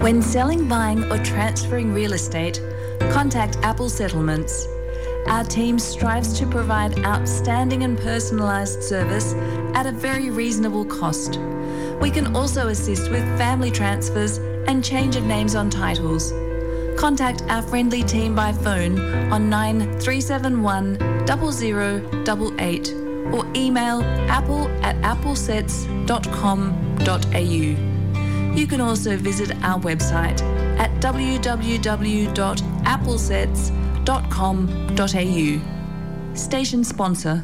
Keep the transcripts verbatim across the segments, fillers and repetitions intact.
When selling, buying or transferring real estate, contact Apple Settlements. Our team strives to provide outstanding and personalised service at a very reasonable cost. We can also assist with family transfers and change of names on titles. Contact our friendly team by phone on nine three seven one zero zero eight eight or email apple at applesets dot com dot a u. You can also visit our website at w w w dot applesets dot com dot a u. Station sponsor.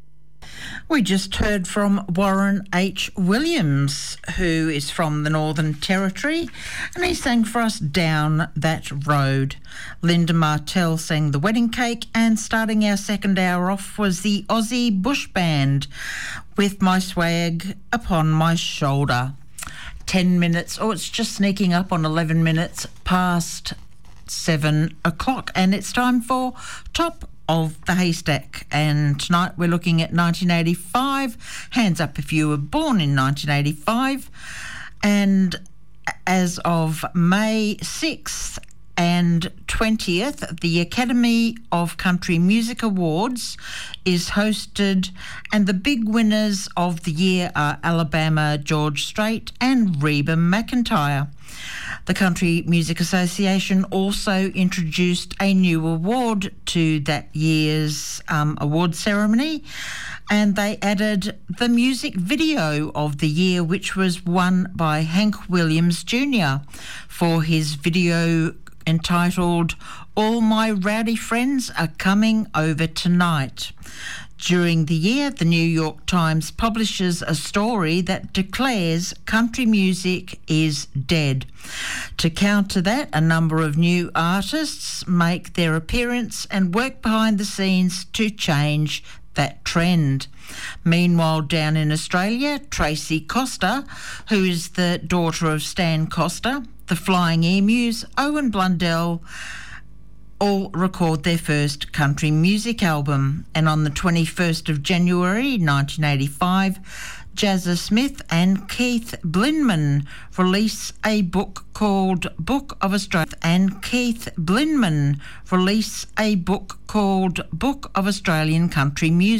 We just heard from Warren H. Williams, who is from the Northern Territory, and he sang for us Down That Road. Linda Martell sang The Wedding Cake, and starting our second hour off was the Aussie Bush Band with My Swag Upon My Shoulder. Ten minutes, oh, it's just sneaking up on eleven minutes past seven o'clock, and it's time for Top of the Haystack, and tonight we're looking at nineteen eighty-five. Hands up if you were born in nineteen eighty-five. And as of May sixth and twentieth, the Academy of Country Music Awards is hosted, and the big winners of the year are Alabama George Strait and Reba McEntire. The Country Music Association also introduced a new award to that year's um, award ceremony, and they added the music video of the year, which was won by Hank Williams Junior for his video entitled All My Rowdy Friends Are Coming Over Tonight. During the year, the New York Times publishes a story that declares country music is dead. To counter that, a number of new artists make their appearance and work behind the scenes to change that trend. Meanwhile, down in Australia, Tracy Costa, who is the daughter of Stan Costa, the Flying Emus, Owen Blundell, all record their first country music album. And on the twenty-first of January nineteen eighty-five, Jazza Smith and Keith Blinman release a book called Book of Australia and Keith Blinman release a book called Book of Australian Country Music.